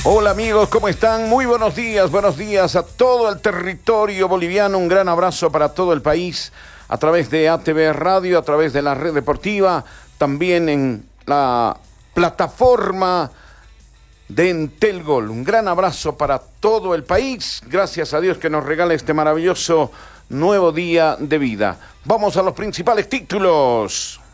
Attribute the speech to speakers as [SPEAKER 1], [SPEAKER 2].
[SPEAKER 1] Hola amigos, ¿cómo están? Muy buenos días a todo el territorio boliviano. Un gran abrazo para todo el país a través de ATV Radio, a través de la red deportiva, también en la plataforma de Entelgol. Un gran abrazo para todo el país. Gracias a Dios que nos regala este maravilloso nuevo día de vida. Vamos a los principales títulos.